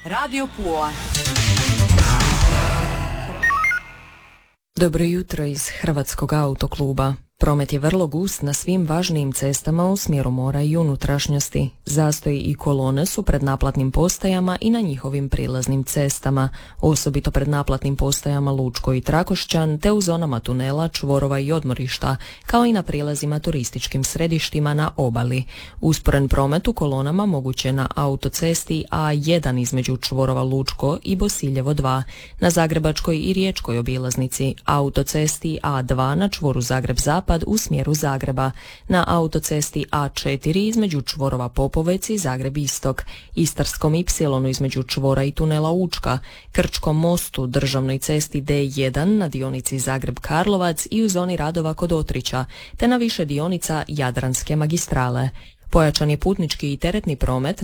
Radio Pula. Dobro jutro iz Hrvatskog autokluba. Promet je vrlo gust na svim važnijim cestama u smjeru mora i unutrašnjosti. Zastoji i kolone su pred naplatnim postajama i na njihovim prilaznim cestama, osobito pred naplatnim postajama Lučko i Trakošćan, te u zonama tunela, čvorova i odmorišta, kao i na prilazima turističkim središtima na obali. Usporen promet u kolonama moguće na autocesti A1 između čvorova Lučko i Bosiljevo 2, na Zagrebačkoj i Riječkoj obilaznici, autocesti A2 na čvoru Zagreb-Zapad u smjeru Zagreba, na autocesti A4 između čvorova Popovec i Zagreb-Istok, Istarskom Y između čvora i tunela Učka, Krčkom mostu, državnoj cesti D1 na dionici Zagreb-Karlovac i u zoni radova kod Otrića, te na više dionica Jadranske magistrale. Pojačan je putnički i teretni promet